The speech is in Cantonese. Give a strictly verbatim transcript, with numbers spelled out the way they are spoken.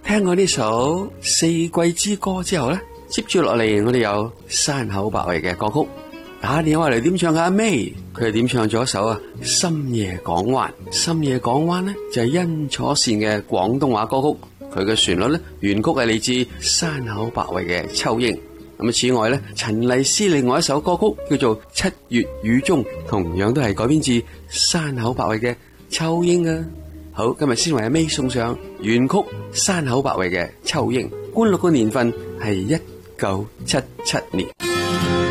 聽過呢首《四季之歌》之後咧，接住落嚟我哋有山口百惠嘅歌曲。打電話嚟點唱嘅阿 May，佢係點唱咗一首啊《深夜港灣》。深夜港灣咧就係殷楚善嘅廣東話歌曲，佢嘅旋律咧原曲係嚟自山口百惠嘅《秋櫻》。咁啊，此外咧，陳麗斯另外一首歌曲叫做《七月雨中》，同樣都係改編自山口百惠嘅《秋櫻》啊。好，今日先為阿 May 送上原曲山口百惠嘅《秋櫻》，觀錄嘅年份係一九七七年。